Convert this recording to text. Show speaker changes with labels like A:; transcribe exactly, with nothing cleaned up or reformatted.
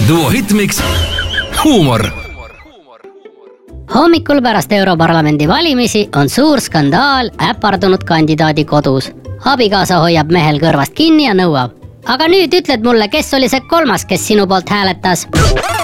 A: Duo Hitmix huumor.
B: Hommikul pärast Europarlamendi valimisi on suur skandaal äpardunud kandidaadi kodus. Abikaasa hoiab mehel kõrvast kinni ja nõuab. Aga nüüd ütled mulle, kes oli see kolmas, kes sinu poolt hääletas?